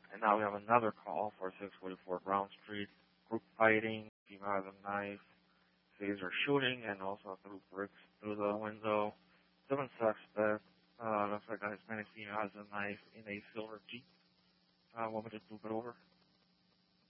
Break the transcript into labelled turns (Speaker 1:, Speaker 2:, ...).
Speaker 1: And now we have another call for 644 Brown Street. Group fighting, female has a knife, phaser shooting, and also threw bricks through the window. 7 suspects. Looks like a Hispanic female has a knife in a silver Jeep. Want me to move it over?